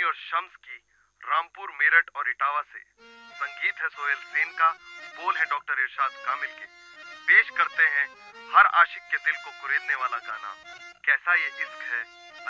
और शम्स की, रामपुर, मेरठ और इटावा से। संगीत है सोहेल सेन का, बोल है डॉक्टर इरशाद कामिल के। पेश करते हैं हर आशिक के दिल को कुरेदने वाला गाना, कैसा ये इश्क है